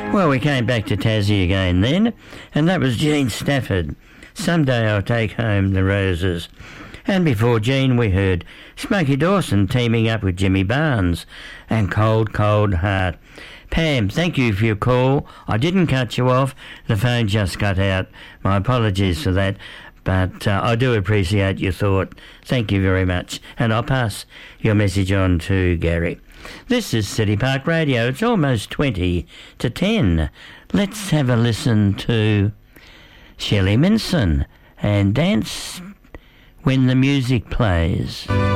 Well, we came back to Tassie again then, and that was Jean Stafford. Someday I'll take home the roses. And before Jean, we heard Smokey Dawson teaming up with Jimmy Barnes and Cold, Cold Heart. Pam, thank you for your call. I didn't cut you off. The phone just cut out. My apologies for that. But I do appreciate your thought. Thank you very much. And I'll pass your message on to Gary. This is City Park Radio. It's almost 20 to 10. Let's have a listen to Shelley Minson and Dance When the Music Plays.